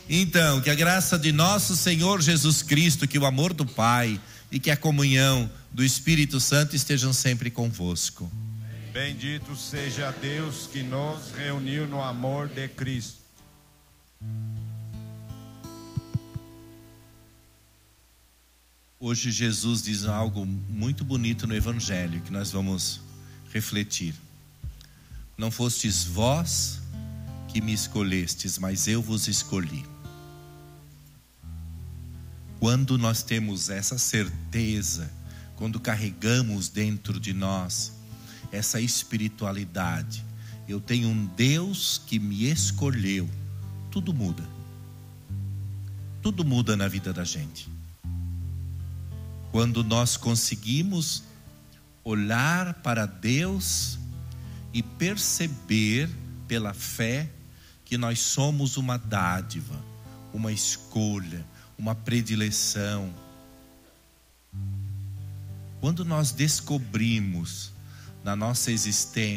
Então, que a graça de nosso Senhor Jesus Cristo, que o amor do Pai e que a comunhão do Espírito Santo estejam sempre convosco. Bendito seja Deus que nos reuniu no amor de Cristo. Hoje Jesus diz algo muito bonito no Evangelho que nós vamos refletir. Não fostes vós que me escolhestes, mas eu vos escolhi. Quando nós temos essa certeza, quando carregamos dentro de nós essa espiritualidade, eu tenho um Deus que me escolheu, tudo muda. Tudo muda na vida da gente. Quando nós conseguimos olhar para Deus e perceber pela fé que nós somos uma dádiva, uma escolha, uma predileção. Quando nós descobrimos na nossa existência